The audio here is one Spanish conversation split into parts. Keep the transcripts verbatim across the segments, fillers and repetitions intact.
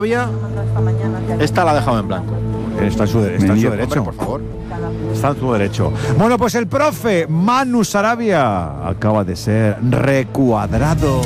Esta la ha dejado en blanco. Está en su, de, está en su derecho. Hombre, por favor. Está en su derecho. Bueno, pues el profe Manu Sarabia acaba de ser recuadrado.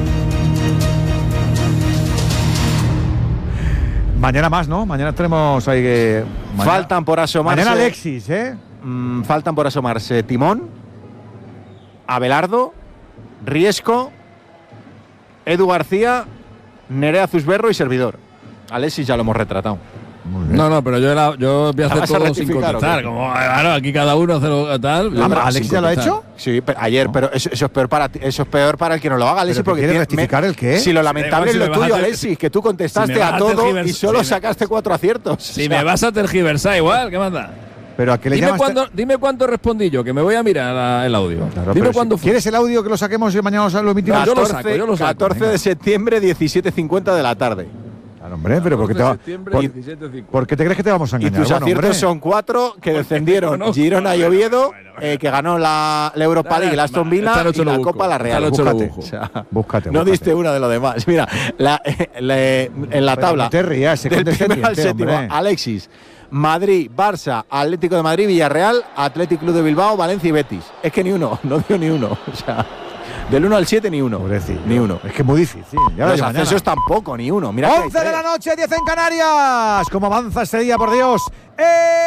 Mañana más, ¿no? Mañana tenemos ahí que... Mañana, faltan por asomarse... Mañana Alexis, ¿eh? Mmm, faltan por asomarse Timón, Abelardo, Riesco, Edu García, Nerea Zuzberro y servidor. Alexis ya lo hemos retratado. No, no, pero yo, era, yo voy a hacer todo sin contestar. Como, claro, aquí cada uno hace lo tal. Ah, ¿Alexis ya lo ha hecho? Sí, pero ayer, no. pero eso, eso, es peor para ti, eso es peor para el que no lo haga, Alexis. Porque ¿quiere rectificar me, el qué? Si lo lamentable sí, es lo si tuyo, Alexis, que tú contestaste si a todo y solo si sacaste me, cuatro aciertos. Si o sea, me vas a tergiversar igual, ¿qué manda? Pero a qué le dime, llamas cuándo, dime cuánto respondí yo, que me voy a mirar la, el audio. Claro, dime cuándo si ¿Quieres el audio que lo saquemos y mañana lo emitimos? No, yo lo saco, yo lo saco. catorce de septiembre, diecisiete cincuenta de la tarde. Claro, hombre, pero ¿por qué, te va, por, ¿por qué te crees que te vamos a engañar? Y tus bueno, aciertos hombre. son cuatro que descendieron Girona y Oviedo, bueno, bueno. Eh, que ganó la, la Europa League y la Aston Villa y la Copa la Real. Búscate, o sea, búscate, no búscate. diste una de los demás. Mira, la, eh, la, en la tabla no te rías, del primero al séptimo, hombre. Alexis, Madrid, Barça, Atlético de Madrid, Villarreal, Athletic Club de Bilbao, Valencia y Betis. Es que ni uno, no dio ni uno. O sea, del uno al siete ni uno. Pobrecillo. Ni uno. Es que es muy difícil. Ya los accesos tampoco, ni uno. Mira once de la noche, diez en Canarias. ¿Cómo avanza este día, por Dios? ¡Eh!